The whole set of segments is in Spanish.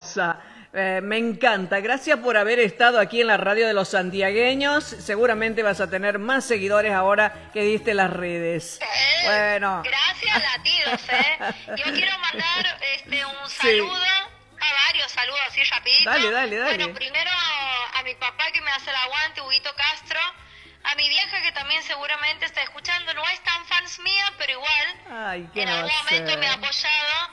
hermosa. Me encanta. Gracias por haber estado aquí en la radio de los santiagueños. Seguramente vas a tener más seguidores ahora que diste las redes. Bueno. Gracias, latidos, Yo quiero mandar un saludo, a varios saludos así rapidito. Dale. Bueno, primero a mi papá que me hace el aguante, Huguito Castro. A mi vieja que también seguramente está escuchando, no es tan fans mía, pero igual en algún momento me ha apoyado.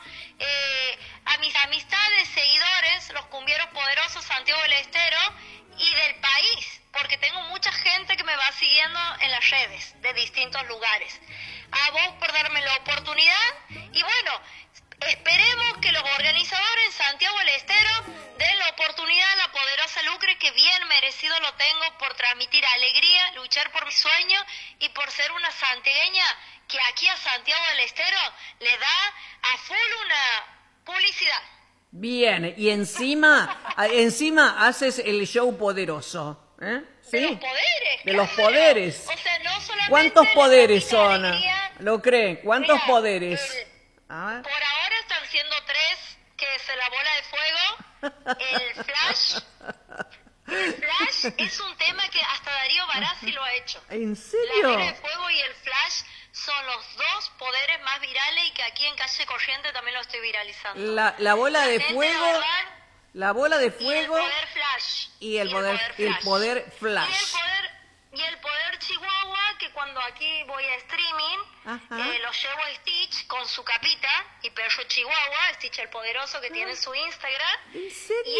A mis amistades, seguidores, los cumbieros poderosos Santiago del Estero y del país, porque tengo mucha gente que me va siguiendo en las redes de distintos lugares. A vos por darme la oportunidad y bueno, esperemos que los organizadores en Santiago del Estero den la oportunidad a la poderosa Lucre, que bien merecido lo tengo por transmitir alegría, luchar por mi sueño y por ser una santiagueña que aquí a Santiago del Estero le da a full una publicidad. Bien, y encima haces el show poderoso, ¿Sí? De los poderes. De los poderes. O sea, no solamente ¿Cuántos poderes son? Alegría, ¿Lo creen? ¿Cuántos mira, poderes? Por ahora están siendo 3, que es la bola de fuego, el flash. El flash es un tema que hasta Darío Barassi lo ha hecho. ¿En serio? La bola de fuego y el flash son los 2 poderes más virales y que aquí en Calle Corriente también lo estoy viralizando. La bola de fuego, la bola de fuego y el poder flash. Y el poder flash. Y el poder Chihuahua, que cuando aquí voy a streaming, lo llevo a Stitch con su capita, y perro Chihuahua, Stitch el poderoso que tiene su Instagram. ¿En serio? Y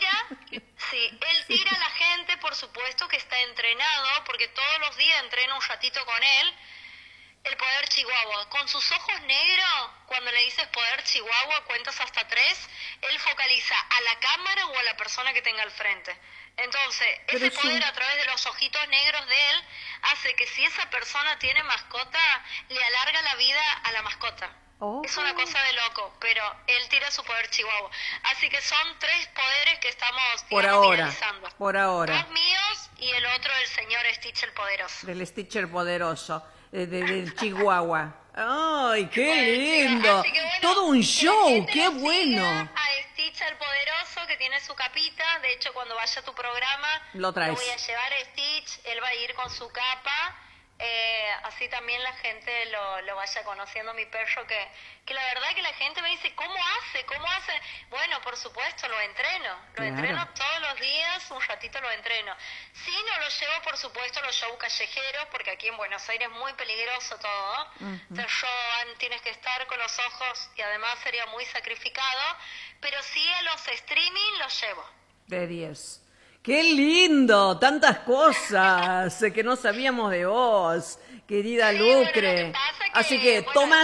él tira a la gente, por supuesto, que está entrenado, porque todos los días entreno un ratito con él, el poder Chihuahua. Con sus ojos negros, cuando le dices poder Chihuahua, cuentas hasta 3, él focaliza a la cámara o a la persona que tenga al frente. Entonces, ese poder a través de los ojitos negros de él hace que si esa persona tiene mascota, le alarga la vida a la mascota. Es una cosa de loco, pero él tira su poder Chihuahua. Así que son 3 poderes que estamos viralizando. Por ahora. 2 míos y el otro del señor Stitch el poderoso. Del Stitch el poderoso, del Chihuahua. ¡Ay, qué lindo! Así que bueno, todo un show, qué siga bueno. A Stitch el poderoso, que tiene su capita. De hecho, cuando vaya a tu programa, lo traes. Lo voy a llevar a Stitch, él va a ir con su capa. Así también la gente lo vaya conociendo, mi perro, que la verdad que la gente me dice, ¿cómo hace? Bueno, por supuesto, lo entreno todos los días, un ratito lo entreno. Sí, no lo llevo, por supuesto, a los shows callejeros, porque aquí en Buenos Aires es muy peligroso todo, te roban, tienes que estar con los ojos, y además sería muy sacrificado, pero sí a los streaming los llevo. De 10. ¡Qué lindo! Tantas cosas que no sabíamos de vos, querida Lucre. Bueno, así que toma.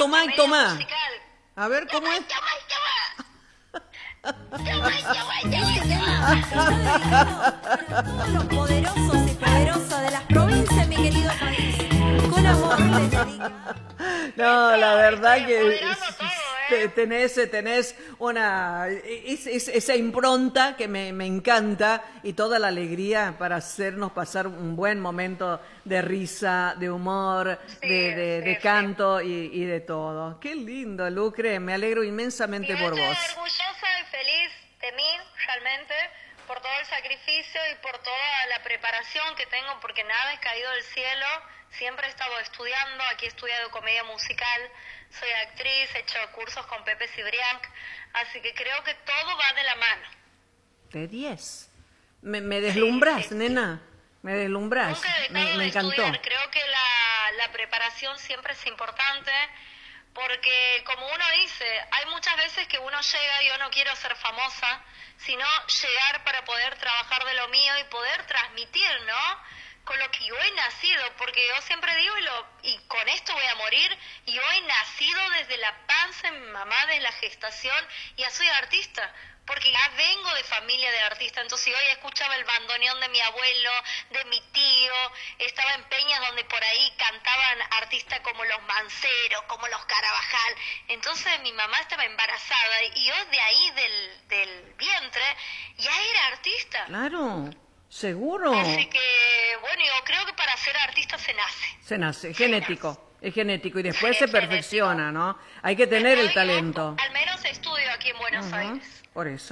A ver, ¿cómo es? Los poderosos y poderosas de las provincias, mi querido país. Con amor les dedica. No, la verdad que tenés esa impronta que me encanta, y toda la alegría para hacernos pasar un buen momento de risa, de humor, de canto y de todo. Qué lindo, Lucre, me alegro inmensamente por vos. Estoy orgullosa y feliz de mí, realmente, por todo el sacrificio y por toda la preparación que tengo, porque nada es caído del cielo. Siempre he estado estudiando, aquí he estudiado comedia musical, soy actriz, he hecho cursos con Pepe Cibrián, así que creo que todo va de la mano. De 10. Me deslumbras, nena, me deslumbras. Nunca he dejado me de encantó. estudiar. Creo que la preparación siempre es importante, porque como uno dice, hay muchas veces que uno llega, yo no quiero ser famosa, sino llegar para poder trabajar de lo mío y poder transmitir, ¿no?, con lo que yo he nacido, porque yo siempre digo, y con esto voy a morir, yo he nacido desde la panza de mi mamá, de la gestación, y ya soy artista, porque ya vengo de familia de artistas. Entonces yo ya escuchaba el bandoneón de mi abuelo, de mi tío, estaba en peñas donde por ahí cantaban artistas como los Manceros, como los Carabajal. Entonces mi mamá estaba embarazada y yo de ahí del vientre ya era artista. Claro. ¿Seguro? Así que, bueno, yo creo que para ser artista se nace. Se nace, es genético y después se perfecciona, ¿no? Hay que tener el talento. Al menos estudio aquí en Buenos Aires. Por eso.